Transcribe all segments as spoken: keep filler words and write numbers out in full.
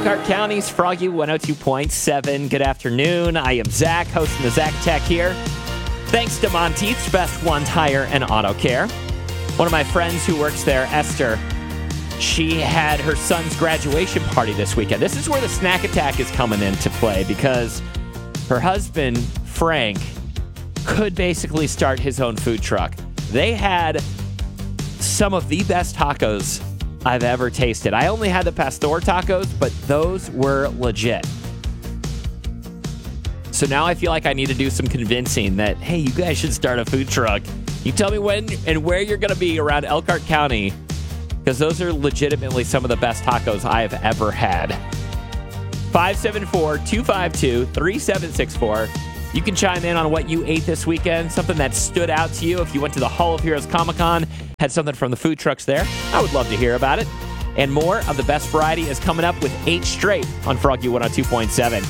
Elkhart County's Froggy one oh two point seven. Good afternoon. I am Zach, hosting the Zach Tech here. Thanks to Monteith's Best One Tire and Auto Care. One of my friends who works there, Esther, she had her son's graduation party this weekend. This is where the snack attack is coming into play because her husband, Frank, could basically start his own food truck. They had some of the best tacos I've ever tasted. I only had the Pastor tacos, but those were legit. So now I feel like I need to do some convincing that, hey, you guys should start a food truck. You tell me when and where you're going to be around Elkhart County, because those are legitimately some of the best tacos I have ever had. five seven four, two five two, three seven six four. You can chime in on what you ate this weekend, something that stood out to you. If you went to the Hall of Heroes Comic-Con, had something from the food trucks there, I would love to hear about it. And more of the best variety is coming up with eight Straight on Froggy one oh two point seven.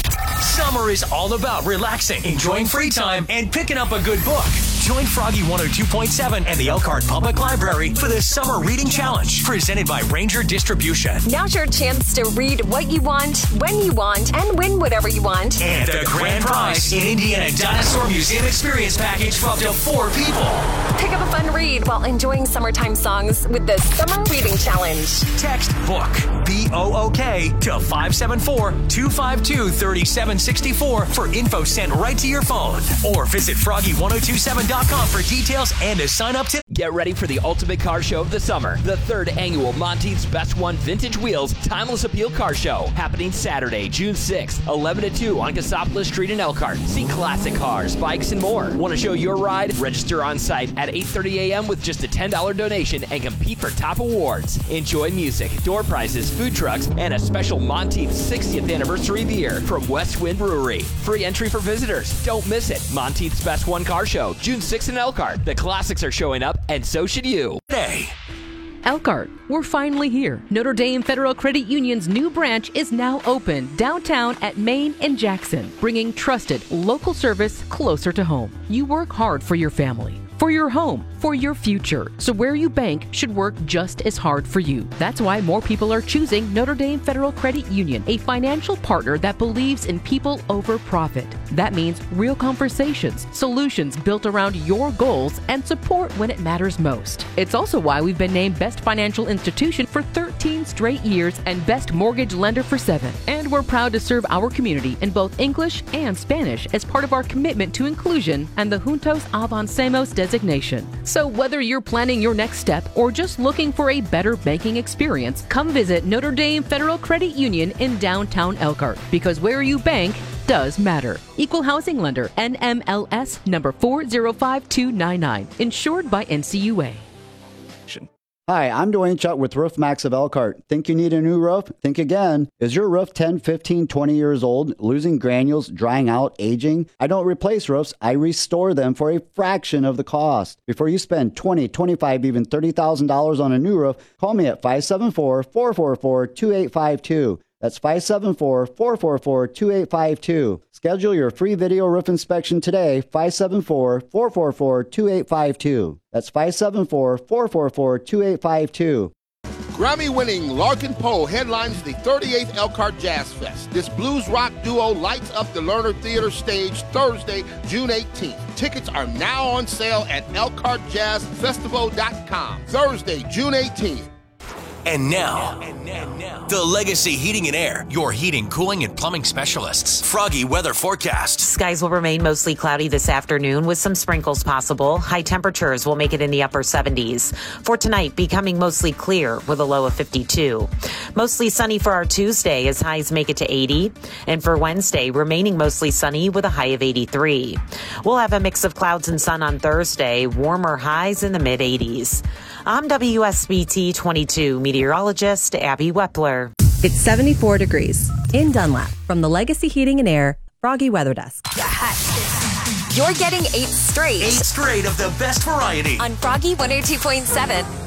Summer is all about relaxing, enjoying free time, and picking up a good book. Join Froggy one oh two point seven and the Elkhart Public Library for the Summer Reading Challenge, presented by Ranger Distribution. Now's your chance to read what you want, when you want, and win whatever you want. And the grand prize, an Indiana Dinosaur Museum Experience Package for up to four people. Pick up a fun read while enjoying summertime songs with the Summer Reading Challenge. Text BOOK, B O O K, to five seven four, two five two, three seven six four for info sent right to your phone. Or visit froggy one oh two seven dot com for details and to sign up to... Get ready for the ultimate car show of the summer. The third annual Monteith's Best One Vintage Wheels Timeless Appeal Car Show. Happening Saturday, June sixth, eleven to two on Cassopolis Street in Elkhart. See classic cars, bikes, and more. Want to show your ride? Register on site at eight thirty a.m. with just a ten dollars donation and compete for top awards. Enjoy music, door prizes, food trucks, and a special Monteith's sixtieth anniversary beer from West Wind Brewery. Free entry for visitors. Don't miss it. Monteith's Best One Car Show, June sixth in Elkhart. The classics are showing up, and so should you. Hey. Elkhart, we're finally here. Notre Dame Federal Credit Union's new branch is now open downtown at Main and Jackson, bringing trusted local service closer to home. You work hard for your family, for your home, for your future. So where you bank should work just as hard for you. That's why more people are choosing Notre Dame Federal Credit Union, a financial partner that believes in people over profit. That means real conversations, solutions built around your goals, and support when it matters most. It's also why we've been named Best Financial Institution for thirteen straight years and Best Mortgage Lender for seven. And we're proud to serve our community in both English and Spanish as part of our commitment to inclusion and the Juntos Avancemos designation. So whether you're planning your next step or just looking for a better banking experience, come visit Notre Dame Federal Credit Union in downtown Elkhart, because where you bank does matter. Equal Housing Lender, N M L S number four zero five two nine nine, insured by N C U A. Hi, I'm Dwayne Chuck with Roof Max of Elkhart. Think you need a new roof? Think again. Is your roof ten, fifteen, twenty years old, losing granules, drying out, aging? I don't replace roofs, I restore them for a fraction of the cost. Before you spend twenty, twenty-five, even thirty thousand dollars on a new roof, call me at five seven four, four four four, two eight five two. That's five seven four, four four four, two eight five two. Schedule your free video roof inspection today, five seven four, four four four, two eight five two. That's five seven four, four four four, two eight five two. Grammy-winning Larkin Poe headlines the thirty-eighth Elkhart Jazz Fest. This blues rock duo lights up the Lerner Theater stage Thursday, June eighteenth. Tickets are now on sale at elkhart jazz festival dot com. Thursday, June eighteenth. And now, and now, the Legacy Heating and Air, your heating, cooling, and plumbing specialists. Froggy weather forecast. Skies will remain mostly cloudy this afternoon with some sprinkles possible. High temperatures will make it in the upper seventies. For tonight, becoming mostly clear with a low of fifty-two. Mostly sunny for our Tuesday as highs make it to eighty. And for Wednesday, remaining mostly sunny with a high of eighty-three. We'll have a mix of clouds and sun on Thursday, warmer highs in the mid eighties. I'm W S B T twenty-two meteorologist Abby Wepler. It's seventy-four degrees in Dunlap from the Legacy Heating and Air Froggy Weather Desk. You're getting eight straight. Eight straight of the best variety on Froggy one oh two point seven.